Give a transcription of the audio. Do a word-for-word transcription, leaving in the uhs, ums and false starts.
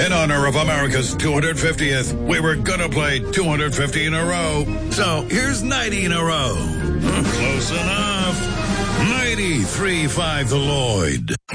In honor of America's two hundred fiftieth, we were gonna play two hundred fifty in a row. So here's ninety in a row. Close enough. ninety-three point five The Lloyd.